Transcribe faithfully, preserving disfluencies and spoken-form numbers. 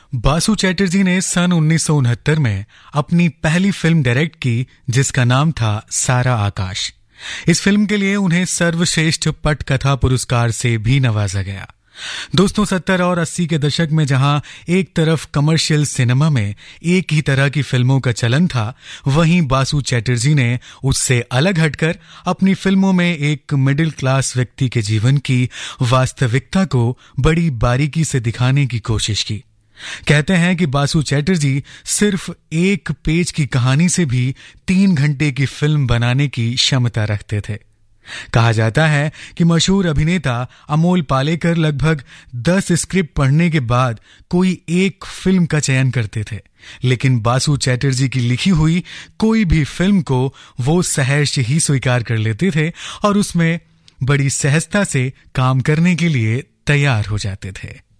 बासु चैटर्जी ने सन उन्नीस सौ उनहत्तर में अपनी पहली फिल्म डायरेक्ट की जिसका नाम था सारा आकाश। इस फिल्म के लिए उन्हें सर्वश्रेष्ठ पटकथा पुरस्कार से भी नवाजा गया। दोस्तों, सत्तर और अस्सी के दशक में जहां एक तरफ कमर्शियल सिनेमा में एक ही तरह की फिल्मों का चलन था, वहीं बासु चैटर्जी ने उससे अलग हटकर अपनी फिल्मों में एक मिडिल क्लास व्यक्ति के जीवन की वास्तविकता को बड़ी बारीकी से दिखाने की कोशिश की। कहते हैं कि बासु चैटर्जी सिर्फ एक पेज की कहानी से भी तीन घंटे की फिल्म बनाने की क्षमता रखते थे। कहा जाता है कि मशहूर अभिनेता अमोल पालेकर लगभग दस स्क्रिप्ट पढ़ने के बाद कोई एक फिल्म का चयन करते थे, लेकिन बासु चैटर्जी की लिखी हुई कोई भी फिल्म को वो सहर्ष ही स्वीकार कर लेते थे और उसमें बड़ी सहजता से काम करने के लिए तैयार हो जाते थे।